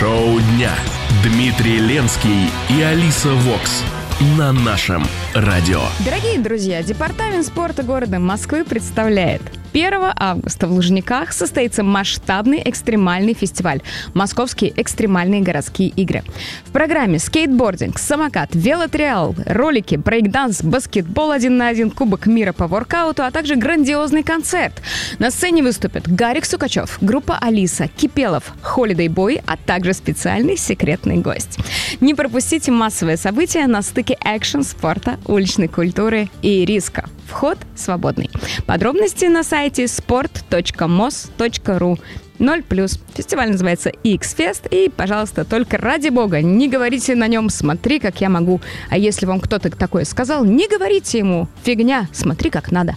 Шоу дня. Дмитрий Ленский и Алиса Вокс на нашем радио. Дорогие друзья, Департамент спорта города Москвы представляет: 1 августа в Лужниках состоится масштабный экстремальный фестиваль «Московские экстремальные городские игры». В программе скейтбординг, самокат, велотриал, ролики, брейкданс, баскетбол 1 на 1, Кубок мира по воркауту, а также грандиозный концерт. На сцене выступят Гарик Сукачев, группа Алиса, Кипелов, Holiday Boy, а также специальный секретный гость. Не пропустите массовое событие на стыке экшн, спорта, уличной культуры и риска. Вход свободный. Подробности на сайте sport.mos.ru. 0+. Фестиваль называется X-Fest. И, пожалуйста, только ради бога, не говорите на нем «смотри, как я могу». А если вам кто-то такое сказал, не говорите ему «фигня, смотри, как надо».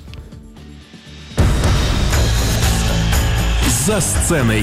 За сценой.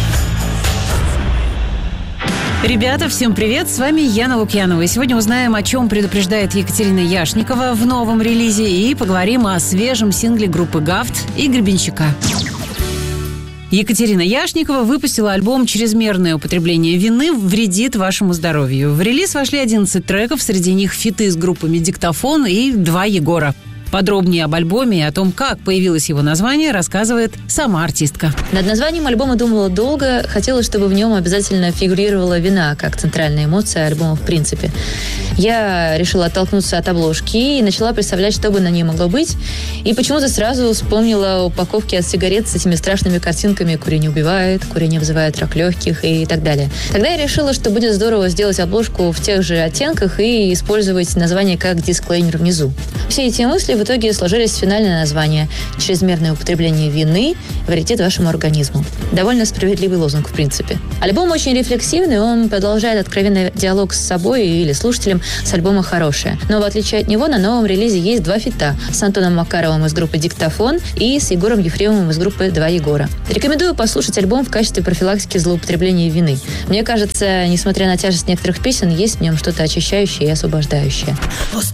Ребята, всем привет! С вами Яна Лукьянова. И сегодня узнаем, о чем предупреждает Екатерина Яшникова в новом релизе, и поговорим о свежем сингле группы Гафт и Гребенщика. Екатерина Яшникова выпустила альбом «Чрезмерное употребление вины вредит вашему здоровью». В релиз вошли 11 треков, среди них фиты с группами «Диктофон» и «Два Егора». Подробнее об альбоме и о том, как появилось его название, рассказывает сама артистка. Над названием альбома думала долго. Хотелось, чтобы в нем обязательно фигурировала вина, как центральная эмоция альбома в принципе. Я решила оттолкнуться от обложки и начала представлять, что бы на ней могло быть. И почему-то сразу вспомнила упаковки от сигарет с этими страшными картинками «Курение убивает», «Курение вызывает рак легких» и так далее. Тогда я решила, что будет здорово сделать обложку в тех же оттенках и использовать название как дисклеймер внизу. Все эти мысли в итоге сложились в финальное название «Чрезмерное употребление вины вредит вашему организму». Довольно справедливый лозунг, в принципе. Альбом очень рефлексивный, он продолжает откровенный диалог с собой или слушателем с альбома «Хорошее». Но в отличие от него на новом релизе есть 2 фита с Антоном Макаровым из группы «Диктофон» и с Егором Ефремовым из группы «Два Егора». Рекомендую послушать альбом в качестве профилактики злоупотребления вины. Мне кажется, несмотря на тяжесть некоторых песен, есть в нем что-то очищающее и освобождающее.